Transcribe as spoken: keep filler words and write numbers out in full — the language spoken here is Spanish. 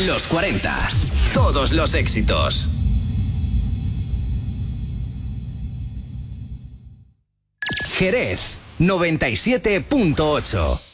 Los cuarenta. Todos los éxitos. Jerez, noventa y siete punto ocho.